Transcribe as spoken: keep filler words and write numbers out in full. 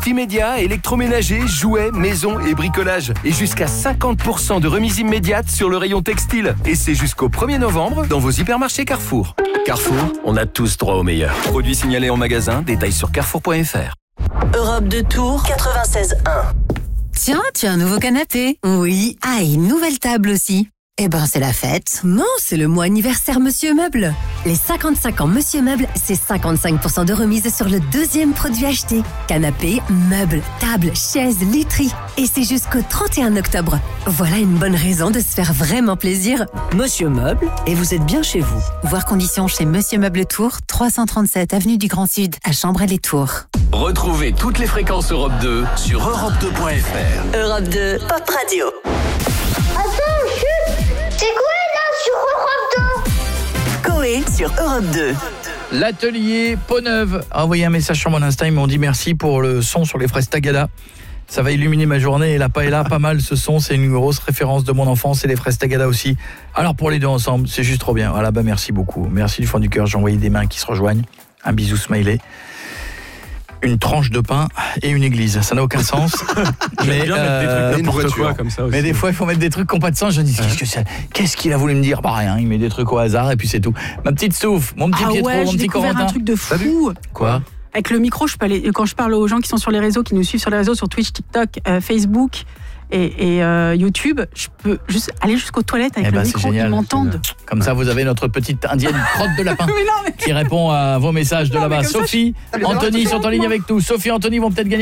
multimédia, électroménager, jouets, maison et bricolage. Et jusqu'à cinquante pour cent de remise immédiate sur le rayon textile. Et c'est jusqu'au premier novembre dans vos hypermarchés Carrefour. Carrefour, on a tous droit au meilleur. Produits signalés en magasin, détails sur carrefour point f r. Europe deux Tours quatre-vingt-seize un. Tiens, tu as un nouveau canapé. Oui. Ah, et une nouvelle table aussi. Eh ben, c'est la fête. Non, c'est le mois anniversaire Monsieur Meuble. Les cinquante-cinq ans Monsieur Meuble, c'est cinquante-cinq pour cent de remise sur le deuxième produit acheté. Canapé, meubles, tables, chaises, literie. Et c'est jusqu'au trente et un octobre. Voilà une bonne raison de se faire vraiment plaisir. Monsieur Meuble, et vous êtes bien chez vous. Voir conditions chez Monsieur Meuble Tours, trois cent trente-sept avenue du Grand Sud, à Chambray-les-Tours. Retrouvez toutes les fréquences Europe deux sur europe deux point f r. Europe deux, Pop Radio. Attends, chut, c'est quoi là sur Europe deux? Coé sur Europe deux. L'atelier Peau-Neuve a envoyé un message sur mon Insta, ils m'ont dit merci pour le son sur les fraises Tagada. Ça va illuminer ma journée et la paella, pas mal ce son, c'est une grosse référence de mon enfance et les fraises Tagada aussi. Alors pour les deux ensemble, c'est juste trop bien. Voilà, bah merci beaucoup. Merci du fond du cœur, j'ai envoyé des mains qui se rejoignent. Un bisou smiley. Une tranche de pain et une église, ça n'a aucun sens. mais bien euh, mettre des trucs n'importe quoi comme ça aussi. Mais des fois il faut mettre des trucs qui n'ont pas de sens. Je dis qu'est-ce que c'est, qu'est-ce qu'il a voulu me dire? Bah rien, il met des trucs au hasard et puis c'est tout. Ma petite Souf, mon petit ah Pietro, ouais, mon j'ai petit découvert Corentin. un truc de fou. Quoi? Avec le micro, je peux aller, quand je parle aux gens qui sont sur les réseaux, qui nous suivent sur les réseaux, sur Twitch, TikTok, euh, Facebook et, et euh, YouTube, je peux juste aller jusqu'aux toilettes avec eh le ben, micro, ils m'entendent. Comme ça, vous avez notre petite indienne crotte de lapin mais non, mais... qui répond à vos messages de non, là-bas. Ça, Sophie, je... Anthony sont en ligne avec nous. Sophie et Anthony vont peut-être gagner